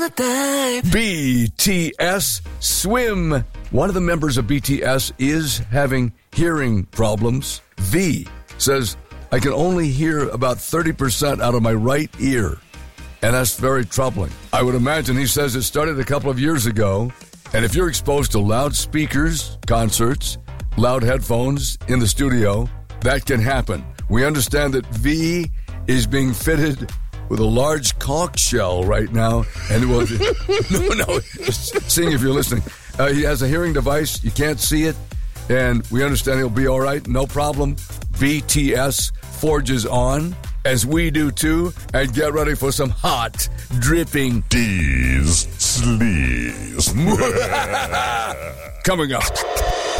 BTS Swim. One of the members of BTS is having hearing problems. V says, I can only hear about 30% out of my right ear. And that's very troubling. I would imagine, he says, it started a couple of years ago. And if you're exposed to loudspeakers, concerts, loud headphones in the studio, that can happen. We understand that V is being fitted with a large conch shell right now. And no, seeing if you're listening. He has a hearing device. You can't see it. And we understand he'll be all right. No problem. BTS forges on, as we do too. And get ready for some hot, dripping D's Sleaze. coming up.